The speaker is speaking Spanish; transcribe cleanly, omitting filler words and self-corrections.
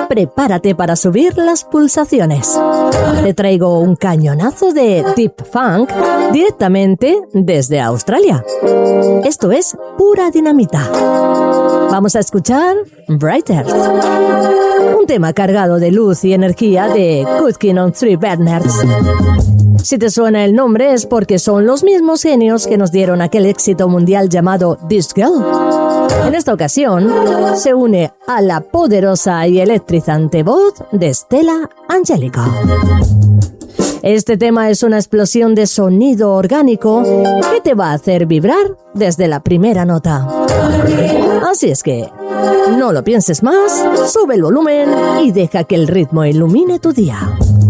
prepárate para subir las pulsaciones. Te traigo un cañonazo de Deep Funk directamente desde Australia. Esto es pura dinamita. Vamos a escuchar Brighter, un tema cargado de luz y energía de Cooking on Three Burners. Si te suena el nombre es porque son los mismos genios que nos dieron aquel éxito mundial llamado This Girl. En esta ocasión se une a la poderosa y electrizante voz de Stella Angelico. Este tema es una explosión de sonido orgánico que te va a hacer vibrar desde la primera nota. Así es que no lo pienses más, sube el volumen y deja que el ritmo ilumine tu día.